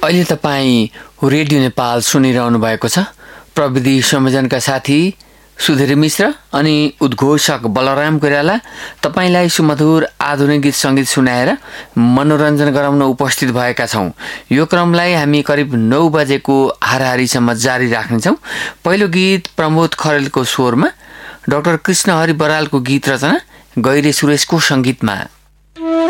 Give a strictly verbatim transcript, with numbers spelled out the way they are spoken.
अहिले तपाईँ रेडियो नेपाल सुनिरहनु भएको छ। प्रविधि संयोजनका साथी सुधीर मिश्र अनि उद्घोषक बलराम कोइराला तपाईलाई सुमधुर आधुनिक गीत सङ्गीत सुनाएर मनोरञ्जन गराउन उपस्थित भएका छौँ। यो क्रमलाई हामी करिब नौ बजेको हाराहारीसम्म जारी राख्नेछौँ। पहिलो गीत प्रमोद खरेलको स्वरमा, डाक्टर कृष्णहरि बरालको गीत रचना, गैरे सुरेशको सङ्गीतमा।